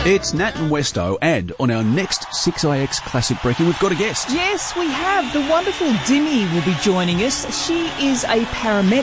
It's Nat and Westo, and on our next 6IX Classic Briefing, we've got a guest. Yes, we have. The wonderful Dimi will be joining us. She is a paramedic